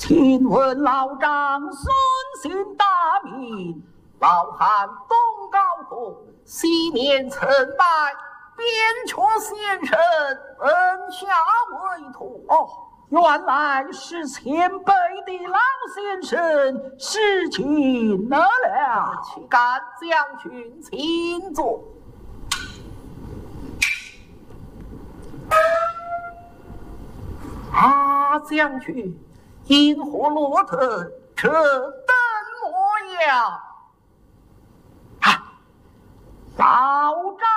请问老长孙姓大名？老汉董高公，昔年曾拜边阙先生门下为徒。哦，原来是前辈的老先生，事情了了，请赶将军请坐。将军，因何落得这等模样？老长